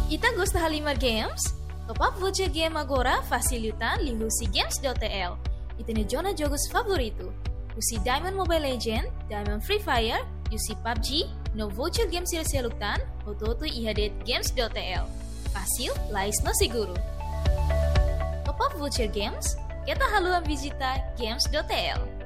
Ita gosta Halimar Games? Top up voucher game agora facilitan lihusi games.tl. Itene jona jogos favorito. Usi Diamond Mobile Legend, Diamond Free Fire, usi PUBG, no voucher game sila-silutan, ototo ihadet games.tl. Fácil, lais no seguro. Top up voucher games, kita haluan visita games.tl.